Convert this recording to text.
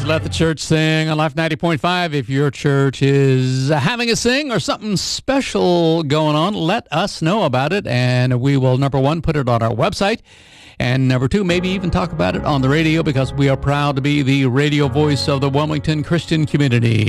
Let the Church Sing on Life 90.5. If your church is having a sing or something special going on, let us know about it, and we will, number one, put it on our website, and number two, maybe even talk about it on the radio, because we are proud to be the radio voice of the Wilmington Christian community.